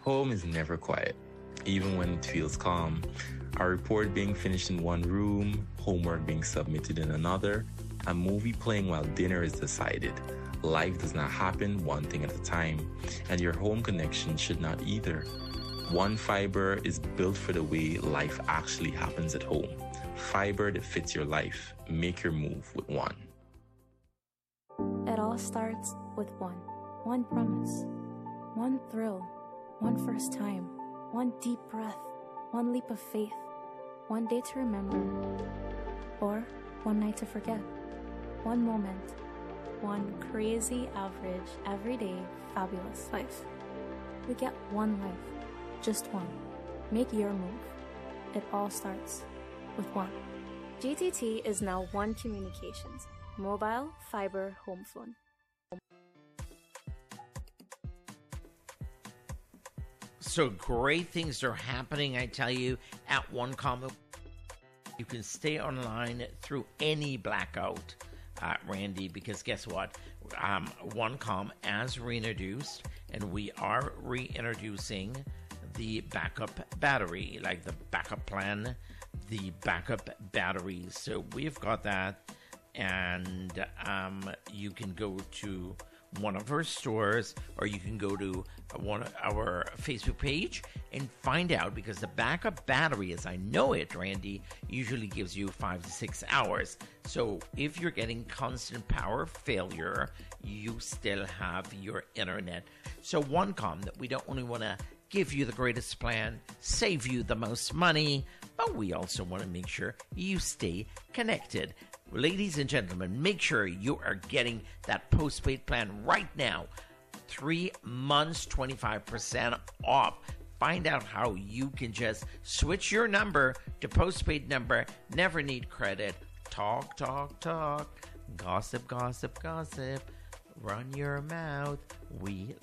Home is never quiet, even when it feels calm. A report being finished in one room, homework being submitted in another, a movie playing while dinner is decided. Life does not happen one thing at a time, and your home connection should not either. One Fiber is built for the way life actually happens at home. Fiber that fits your life. Make your move with One. It all starts with one. One promise. One thrill. One first time. One deep breath. One leap of faith. One day to remember. Or one night to forget. One moment. One crazy, average, everyday, fabulous life. We get one life. Just one. Make your move. It all starts with One. GTT is now One Communications. Mobile, fiber, home phone. So great things are happening, I tell you, at OneCom. You can stay online through any blackout, Randy, because guess what? OneCom has reintroduced, and we are reintroducing the backup battery, like the backup plan, the backup batteries. So we've got that, and you can go to one of our stores, or you can go to one of our Facebook page and find out, because the backup battery, as I know it, Randy, usually gives you 5 to 6 hours. So if you're getting constant power failure, you still have your internet. So OneCom, that we don't only want to give you the greatest plan, save you the most money, but we also want to make sure you stay connected. Ladies and gentlemen, make sure you are getting that postpaid plan right now. 3 months, 25% off. Find out how you can just switch your number to postpaid number. Never need credit. Talk, talk, talk. Gossip, gossip, gossip. Run your mouth. We